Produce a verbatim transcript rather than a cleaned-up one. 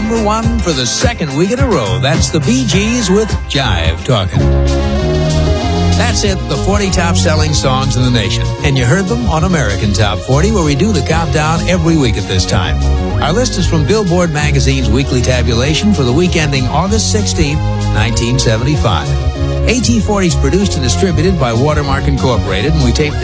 number one for the second week in a row. That's the Bee Gees with Jive Talking. That's it, the forty top-selling songs in the nation. And you heard them on American Top forty, where we do the countdown every week at this time. Our list is from Billboard Magazine's weekly tabulation for the week ending August sixteenth, nineteen seventy-five. A T forty is produced and distributed by Watermark Incorporated, and we tape